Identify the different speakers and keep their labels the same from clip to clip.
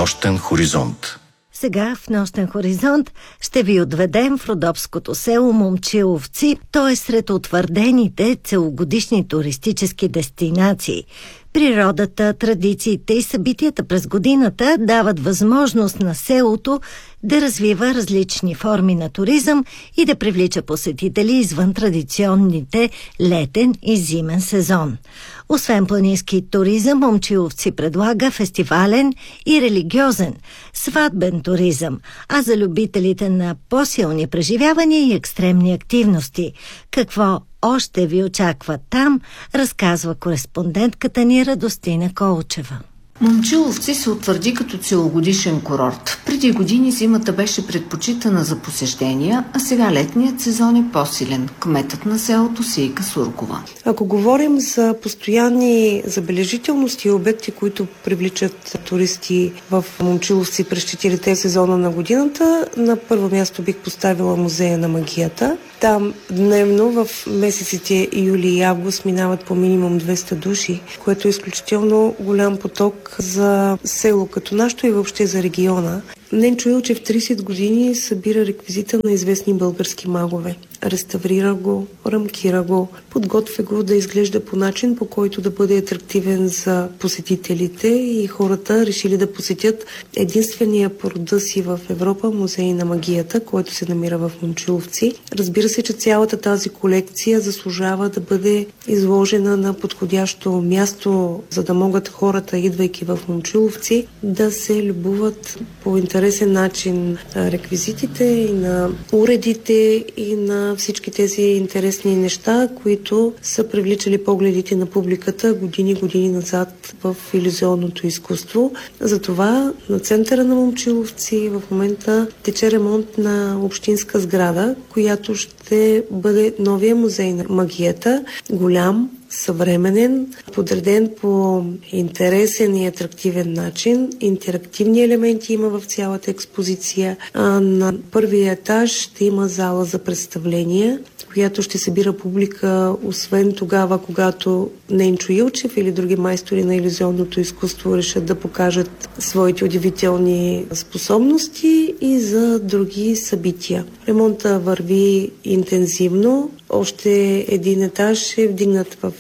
Speaker 1: Нощен хоризонт.
Speaker 2: Сега в Нощен хоризонт ще ви отведем в родопското село Момчиловци. То е сред утвърдените целогодишни туристически дестинации. Природата, традициите и събитията през годината дават възможност на селото да развива различни форми на туризъм и да привлича посетители извън традиционните летен и зимен сезон. Освен планински туризъм, Момчиловци предлага фестивален и религиозен, сватбен туризъм, а за любителите на по-силни преживявания и екстремни активности. Какво още ви очаква там, разказва кореспондентката ни Радостина Колчева.
Speaker 3: Момчиловци се утвърди като целогодишен курорт. Преди години зимата беше предпочитана за посещения, а сега летният сезон е по-силен. Кметът на селото Сейка Суркова.
Speaker 4: Ако говорим за постоянни забележителности и обекти, които привличат туристи в Момчиловци през 4-те сезона на годината, на първо място бих поставила музея на магията. Там дневно в месеците юли и август минават по минимум 200 души, което е изключително голям поток за село като нашето и въобще за региона. Ненчо Илчев 30 години събира реквизита на известни български магове. Реставрира го, рамкира го, подготвя го да изглежда по начин, по който да бъде атрактивен за посетителите и хората решили да посетят единствения по рода си в Европа музей на магията, който се намира в Момчиловци. Разбира се, че цялата тази колекция заслужава да бъде изложена на подходящо място, за да могат хората, идвайки в Момчиловци, да се любуват по интересен начин на реквизитите и на уредите и на всички тези интересни неща, които са привличали погледите на публиката години назад в илюзионното изкуство. Затова на центъра на Момчиловци в момента тече ремонт на общинска сграда, която ще бъде новия музей на магията. Голям, съвременен, подреден по интересен и атрактивен начин. Интерактивни елементи има в цялата експозиция. На първия етаж ще има зала за представления, която ще събира публика, освен тогава, когато Ненчо Илчев или други майстори на илюзионното изкуство решат да покажат своите удивителни способности, и за други събития. Ремонта върви интензивно. Още един етаж е вдигнат в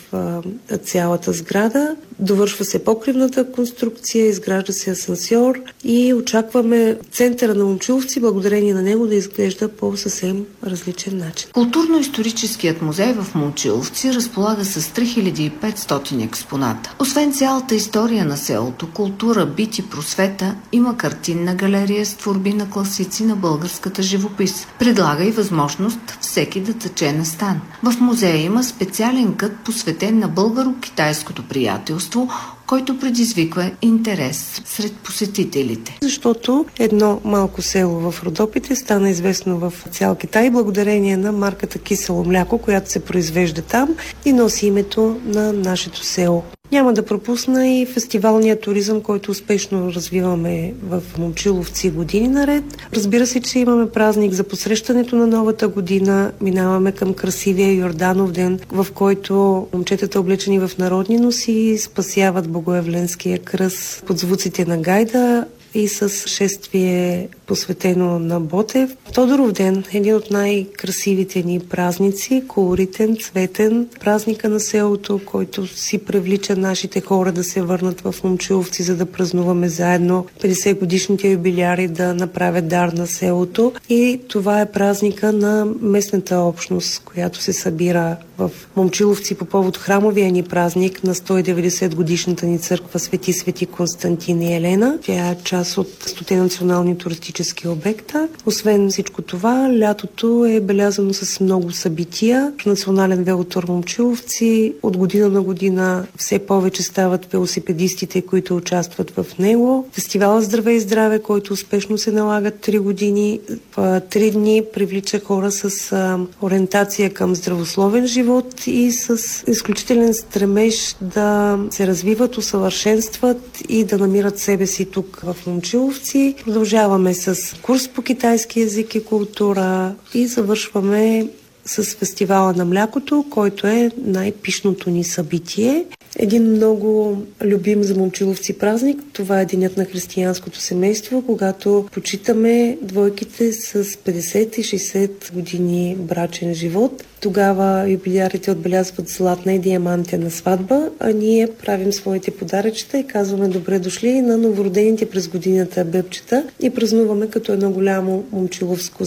Speaker 4: цялата сграда. Довършва се покривната конструкция, изгражда се асансьор и очакваме центъра на Момчиловци, благодарение на него, да изглежда по съвсем различен начин.
Speaker 3: Културно-историческият музей в Момчиловци разполага с 3500 експоната. Освен цялата история на селото, култура, бит и просвета, има картинна галерия с творби на класици на българската живопис. Предлага и възможност всеки да тъче на стан. В музея има специален кът, посветен на българо-китайското приятелство, който предизвиква интерес сред посетителите.
Speaker 4: Защото едно малко село в Родопите стана известно в цял Китай благодарение на марката кисело мляко, която се произвежда там и носи името на нашето село. Няма да пропусна и фестивалния туризъм, който успешно развиваме в Момчиловци години наред. Разбира се, че имаме празник за посрещането на новата година. Минаваме към красивия Йорданов ден, в който момчетата, облечени в народни носи, спасяват Богоявленския кръст под звуците на гайда и с шествие посветено на Ботев. Тодоров ден, един от най-красивите ни празници, колоритен, цветен, празника на селото, който си привлича нашите хора да се върнат в Момчиловци, за да празнуваме заедно 50 годишните юбиляри, да направят дар на селото. И това е празника на местната общност, която се събира в Момчиловци по повод храмовия ни празник на 190 годишната ни църква Свети Константин и Елена. Тя е част от 100 национални туристически обекта. Освен всичко това, лятото е белязано с много събития. Национален велотур Момчиловци от година на година все повече стават велосипедистите, които участват в него. Фестивал Здраве и здраве, който успешно се налага 3 години. В 3 дни привлича хора с ориентация към здравословен живот и с изключителен стремеж да се развиват, усъвършенстват и да намират себе си тук в Момчиловци. Продължаваме с курс по китайски език и култура и завършваме с фестивала на млякото, който е най-пишното ни събитие. един много любим за момчиловци празник. Това е денят на християнското семейство, когато почитаме двойките с 50 и 60 години брачен живот. Тогава юбилярите отбелязват златна и диамантена сватба, а ние правим своите подаръчета и казваме добре дошли на новородените през годината бебчета и празнуваме като едно голямо момчиловско